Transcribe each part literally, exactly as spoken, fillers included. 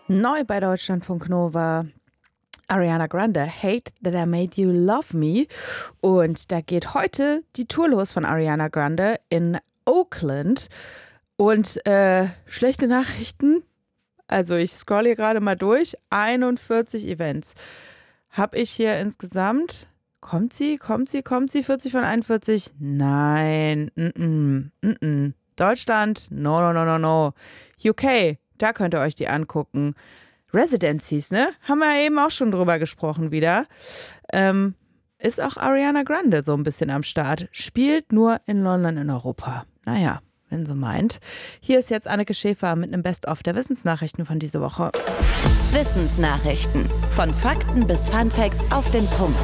Neu bei Deutschlandfunk Nova. Ariana Grande, Hate That I Made You Love Me. Und da geht heute die Tour los von Ariana Grande in Oakland. Und äh, schlechte Nachrichten, also ich scroll hier gerade mal durch, einundvierzig Events habe ich hier insgesamt. Kommt sie, kommt sie, kommt sie, vierzig von einundvierzig? Nein, mm-mm, mm-mm. Deutschland, no, no, no, no, no. U K, da könnt ihr euch die angucken. Residencies, ne? Haben wir eben auch schon drüber gesprochen wieder. Ähm, ist auch Ariana Grande so ein bisschen am Start. Spielt nur in London in Europa. Naja, wenn sie meint. Hier ist jetzt Anneke Schäfer mit einem Best-of der Wissensnachrichten von dieser Woche. Wissensnachrichten. Von Fakten bis Funfacts auf den Punkt.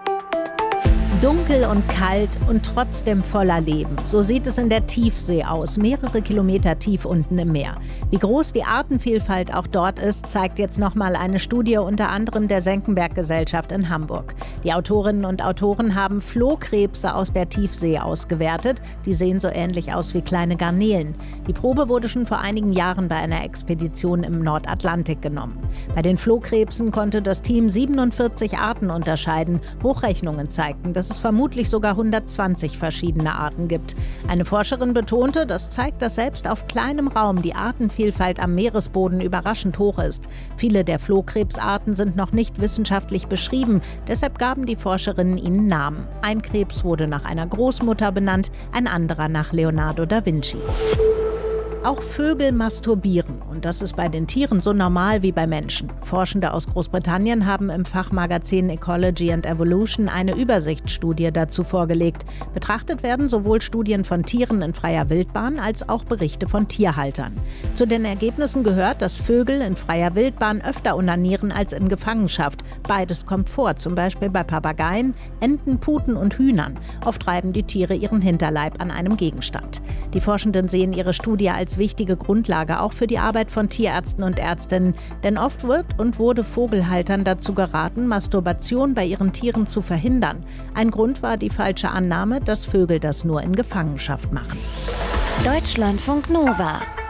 Dunkel und kalt und trotzdem voller Leben. So sieht es in der Tiefsee aus, mehrere Kilometer tief unten im Meer. Wie groß die Artenvielfalt auch dort ist, zeigt jetzt nochmal eine Studie unter anderem der Senckenberg-Gesellschaft in Hamburg. Die Autorinnen und Autoren haben Flohkrebse aus der Tiefsee ausgewertet. Die sehen so ähnlich aus wie kleine Garnelen. Die Probe wurde schon vor einigen Jahren bei einer Expedition im Nordatlantik genommen. Bei den Flohkrebsen konnte das Team siebenundvierzig Arten unterscheiden. Hochrechnungen zeigten, dass es vermutlich sogar hundertzwanzig verschiedene Arten gibt. Eine Forscherin betonte, das zeigt, dass selbst auf kleinem Raum die Artenvielfalt am Meeresboden überraschend hoch ist. Viele der Flohkrebsarten sind noch nicht wissenschaftlich beschrieben, deshalb gaben die Forscherinnen ihnen Namen. Ein Krebs wurde nach einer Großmutter benannt, ein anderer nach Leonardo da Vinci. Auch Vögel masturbieren und das ist bei den Tieren so normal wie bei Menschen. Forschende aus Großbritannien haben im Fachmagazin Ecology and Evolution eine Übersichtsstudie dazu vorgelegt. Betrachtet werden sowohl Studien von Tieren in freier Wildbahn als auch Berichte von Tierhaltern. Zu den Ergebnissen gehört, dass Vögel in freier Wildbahn öfter onanieren als in Gefangenschaft. Beides kommt vor, zum Beispiel bei Papageien, Enten, Puten und Hühnern. Oft reiben die Tiere ihren Hinterleib an einem Gegenstand. Die Forschenden sehen ihre Studie als wichtige Grundlage auch für die Arbeit von Tierärzten und Ärztinnen, denn oft wird und wurde Vogelhaltern dazu geraten, Masturbation bei ihren Tieren zu verhindern. Ein Grund war die falsche Annahme, dass Vögel das nur in Gefangenschaft machen. Deutschlandfunk Nova.